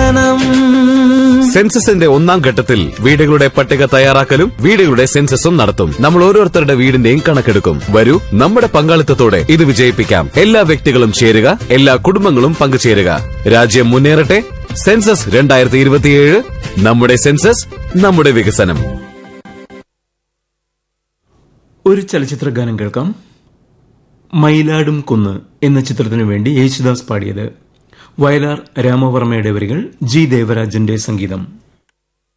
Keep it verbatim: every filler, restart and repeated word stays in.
വികസനം. സെൻസസിന്റെ ഒന്നാം ഘട്ടത്തിൽ വീടുകളുടെ പട്ടിക തയ്യാറാക്കലും വീടുകളുടെ സെൻസസും നടത്തും. നമ്മൾ ഓരോരുത്തരുടെ വീടിന്റെയും കണക്കെടുക്കും. വരൂ, നമ്മുടെ പങ്കാളിത്തത്തോടെ ഇത് വിജയിപ്പിക്കാം. എല്ലാ വ്യക്തികളും ചേരുക, എല്ലാ കുടുംബങ്ങളും പങ്കുചേരുക. രാജ്യം മുന്നേറട്ടെ. സെൻസസ് രണ്ടായിരത്തി ഇരുപത്തിയേഴ്. നമ്മുടെ സെൻസസ്, നമ്മുടെ വികസനം. ഒരു ചലച്ചിത്ര ഗാനം കേൾക്കാം. മയിലാടും കുന്ന് എന്ന ചിത്രത്തിനു വേണ്ടി യേശുദാസ് പാടിയത്. വയലാർ രാമവർമ്മയുടെ വരികൾ, ജി ദേവരാജന്റെ സംഗീതം.